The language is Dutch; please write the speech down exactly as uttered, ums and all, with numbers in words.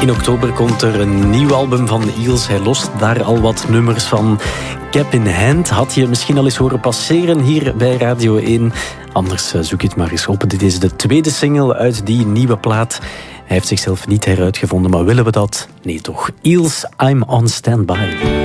In oktober komt er een nieuw album van de Eels. Hij lost daar al wat nummers van. Cap in Hand had je misschien al eens horen passeren hier bij Radio één. Anders zoek je het maar eens op. Dit is de tweede single uit die nieuwe plaat. Hij heeft zichzelf niet heruitgevonden, maar willen we dat? Nee toch. Eels, I'm on Standby.